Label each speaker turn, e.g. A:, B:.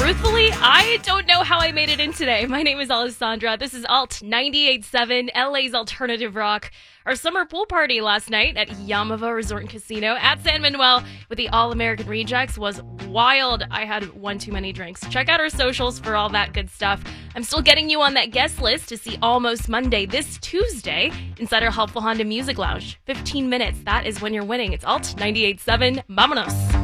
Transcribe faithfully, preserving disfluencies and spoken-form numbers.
A: Truthfully, I don't know how I made it in today. My name is Alessandra. This is Alt ninety-eight point seven, L A's alternative rock. Our summer pool party last night at Yamava Resort and Casino at San Manuel with the All-American Rejects was wild. I had one too many drinks. Check out our socials for all that good stuff. I'm still getting you on that guest list to see Almost Monday this Tuesday inside our Helpful Honda Music Lounge. fifteen minutes. That is when you're winning. It's Alt ninety-eight point seven. Vámonos.